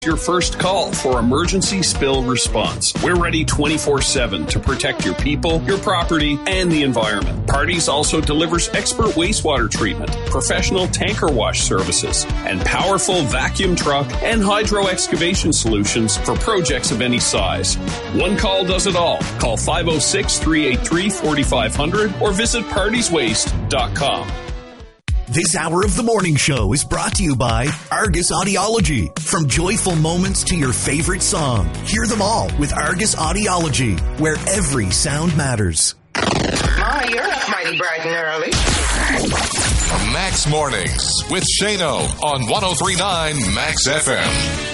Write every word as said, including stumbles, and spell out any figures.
Your first call for emergency spill response. We're ready twenty-four seven to protect your people, your property, and the environment. Parties also delivers expert wastewater treatment, professional tanker wash services, and powerful vacuum truck and hydro excavation solutions for projects of any size. One call does it all. Call five oh six, three eight three, four five zero zero or visit parties waste dot com. This hour of the morning show is brought to you by Argus Audiology. From joyful moments to your favorite song, hear them all with Argus Audiology, where every sound matters. Oh, you're up mighty bright and early. Max Mornings with Shano on one oh three point nine Max F M.